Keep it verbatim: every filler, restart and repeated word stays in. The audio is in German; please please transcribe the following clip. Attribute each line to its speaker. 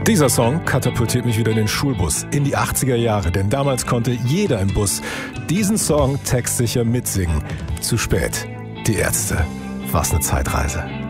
Speaker 1: Dieser Song katapultiert mich wieder in den Schulbus, in die achtziger Jahre, denn damals konnte jeder im Bus diesen Song textsicher mitsingen. Zu spät. Die Ärzte. Was eine Zeitreise.